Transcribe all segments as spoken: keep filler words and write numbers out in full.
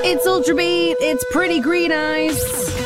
It's Ultra Beat. It's Pretty Green Eyes.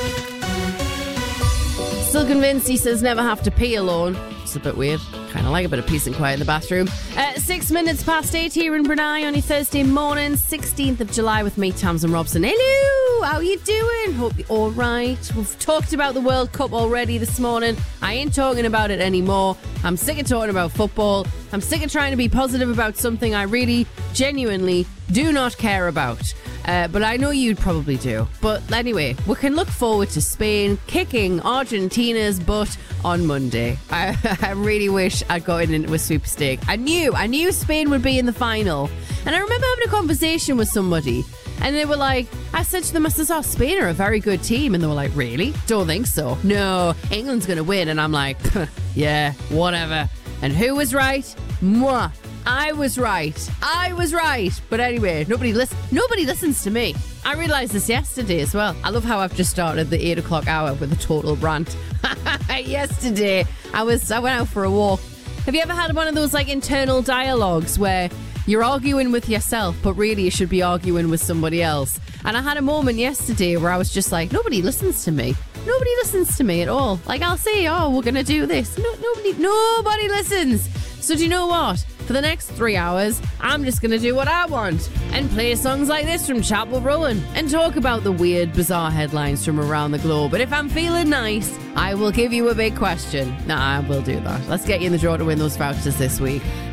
Still convinced, he says, never have to pee alone. It's a bit weird. Kind of like a bit of peace and quiet in the bathroom. Uh, six minutes past eight here in Brunei on your Thursday morning, sixteenth of July with me, Tamsin Robson. Hello, how you doing? Hope you're all right. We've talked about the World Cup already this morning. I ain't talking about it anymore. I'm sick of talking about football. I'm sick of trying to be positive about something I really, genuinely do not care about. Uh, but I know you'd probably do. But anyway, we can look forward to Spain kicking Argentina's butt on Monday. I, I really wish I'd gotten into a Super Steak. I knew, I knew Spain would be in the final. And I remember having a conversation with somebody and they were like, I said to them, I said, oh, Spain are a very good team. And they were like, really? Don't think so. No, England's going to win. And I'm like, yeah, whatever. And who was right? Moi. I was right. I was right. But anyway, nobody listen. Nobody listens to me. I realised this yesterday as well. I love how I've just started the eight o'clock hour with a total rant. Yesterday, I was I went out for a walk. Have you ever had one of those like internal dialogues where you're arguing with yourself, but really you should be arguing with somebody else? And I had a moment yesterday where I was just like, nobody listens to me. Nobody listens to me at all. Like I'll say, oh, we're gonna do this. No, nobody, nobody listens. So do you know what? For the next three hours, I'm just going to do what I want and play songs like this from Chapel Rowan and talk about the weird, bizarre headlines from around the globe. But if I'm feeling nice, I will give you a big question. Nah, I will do that. Let's get you in the draw to win those vouchers this week.